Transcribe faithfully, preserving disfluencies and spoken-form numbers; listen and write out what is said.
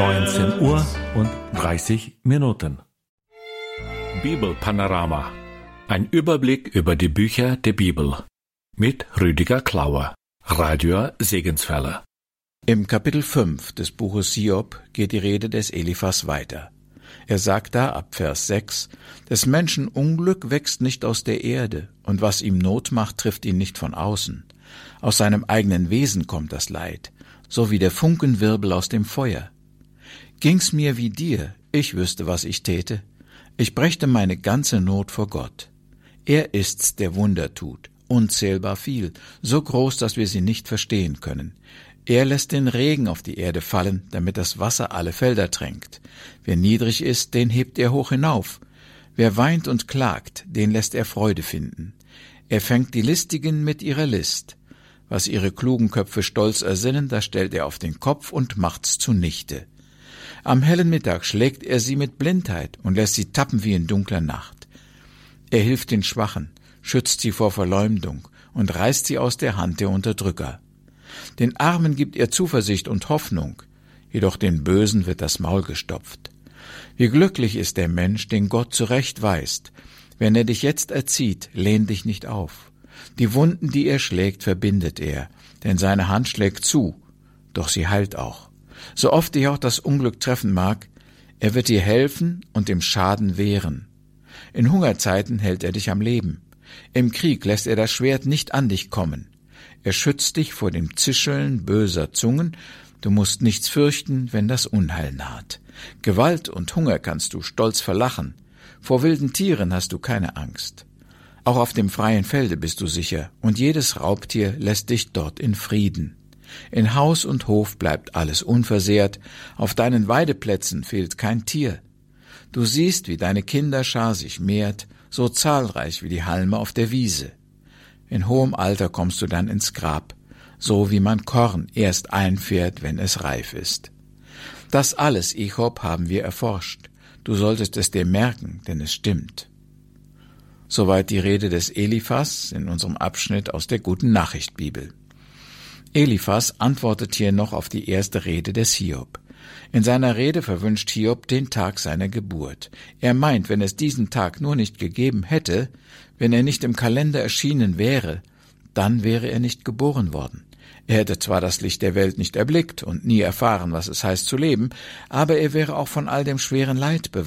neunzehn Uhr und dreißig Minuten. Bibelpanorama. Ein Überblick über die Bücher der Bibel. Mit Rüdiger Klauer, Radio Segenswelle. Im Kapitel fünf des Buches Hiob geht die Rede des Eliphas weiter. Er sagt da ab Vers sechs, des Menschen Unglück wächst nicht aus der Erde, und was ihm Not macht, trifft ihn nicht von außen. Aus seinem eigenen Wesen kommt das Leid, so wie der Funkenwirbel aus dem Feuer. Ging's mir wie dir, ich wüsste, was ich täte. Ich brächte meine ganze Not vor Gott. Er ist's, der Wunder tut, unzählbar viel, so groß, dass wir sie nicht verstehen können. Er lässt den Regen auf die Erde fallen, damit das Wasser alle Felder tränkt. Wer niedrig ist, den hebt er hoch hinauf. Wer weint und klagt, den lässt er Freude finden. Er fängt die Listigen mit ihrer List. Was ihre klugen Köpfe stolz ersinnen, das stellt er auf den Kopf und macht's zunichte. Am hellen Mittag schlägt er sie mit Blindheit und lässt sie tappen wie in dunkler Nacht. Er hilft den Schwachen, schützt sie vor Verleumdung und reißt sie aus der Hand der Unterdrücker. Den Armen gibt er Zuversicht und Hoffnung, jedoch den Bösen wird das Maul gestopft. Wie glücklich ist der Mensch, den Gott zurechtweist. Wenn er dich jetzt erzieht, lehn dich nicht auf. Die Wunden, die er schlägt, verbindet er, denn seine Hand schlägt zu, doch sie heilt auch. So oft dich auch das Unglück treffen mag, er wird dir helfen und dem Schaden wehren. In Hungerzeiten hält er dich am Leben. Im Krieg lässt er das Schwert nicht an dich kommen. Er schützt dich vor dem Zischeln böser Zungen. Du musst nichts fürchten, wenn das Unheil naht. Gewalt und Hunger kannst du stolz verlachen. Vor wilden Tieren hast du keine Angst. Auch auf dem freien Felde bist du sicher, und jedes Raubtier lässt dich dort in Frieden. In Haus und Hof bleibt alles unversehrt, auf deinen Weideplätzen fehlt kein Tier. Du siehst, wie deine Kinderschar sich mehrt, so zahlreich wie die Halme auf der Wiese. In hohem Alter kommst du dann ins Grab, so wie man Korn erst einfährt, wenn es reif ist. Das alles, Hiob, haben wir erforscht. Du solltest es dir merken, denn es stimmt. Soweit die Rede des Eliphas in unserem Abschnitt aus der Guten Nachricht Bibel. Eliphas antwortet hier noch auf die erste Rede des Hiob. In seiner Rede verwünscht Hiob den Tag seiner Geburt. Er meint, wenn es diesen Tag nur nicht gegeben hätte, wenn er nicht im Kalender erschienen wäre, dann wäre er nicht geboren worden. Er hätte zwar das Licht der Welt nicht erblickt und nie erfahren, was es heißt zu leben, aber er wäre auch von all dem schweren Leid bewahrt